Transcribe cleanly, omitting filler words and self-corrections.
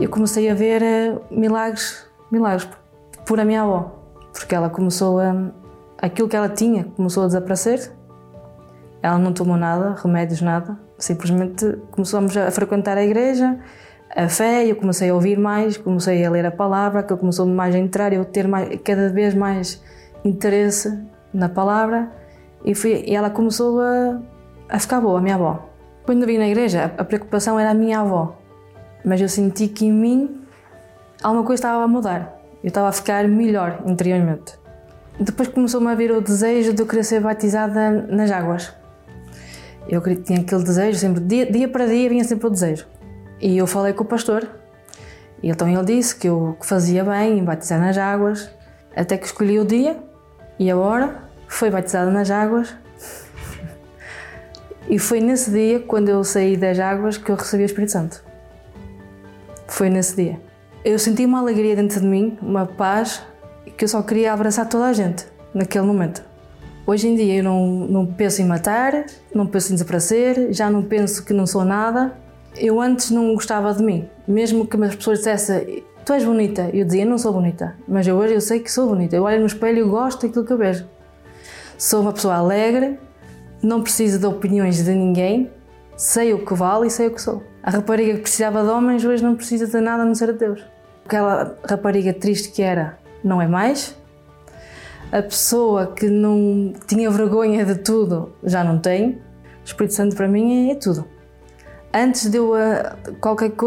eu comecei a ver milagres por a minha avó, porque ela começou aquilo que ela tinha começou a desaparecer. Ela não tomou nada, remédios, nada, simplesmente começamos a frequentar a igreja, a fé, eu comecei a ouvir mais, comecei a ler a palavra, que eu começou mais a entrar, eu ter cada vez mais interesse na palavra e ela começou a ficar boa, a minha avó. Quando vim na igreja, a preocupação era a minha avó, mas eu senti que em mim alguma coisa estava a mudar, eu estava a ficar melhor interiormente. Depois começou-me a vir o desejo de eu querer ser batizada nas águas. Eu tinha aquele desejo, sempre, dia para dia vinha sempre o desejo. E eu falei com o pastor, e então ele disse que eu fazia bem em batizar nas águas, até que escolhi o dia e a hora, foi batizada nas águas. E foi nesse dia, quando eu saí das águas, que eu recebi o Espírito Santo. Foi nesse dia. Eu senti uma alegria dentro de mim, uma paz, que eu só queria abraçar toda a gente, naquele momento. Hoje em dia eu não penso em matar, não penso em desaparecer, já não penso que não sou nada. Eu antes não gostava de mim, mesmo que as pessoas dissessem tu és bonita, eu dizia não sou bonita, mas hoje eu sei que sou bonita, eu olho no espelho e gosto daquilo que eu vejo. Sou uma pessoa alegre, não preciso de opiniões de ninguém, sei o que vale e sei o que sou. A rapariga que precisava de homens hoje não precisa de nada a não ser de Deus. Aquela rapariga triste que era, não é mais. A pessoa que não tinha vergonha de tudo, já não tem. O Espírito Santo para mim é tudo. Antes de eu qualquer coisa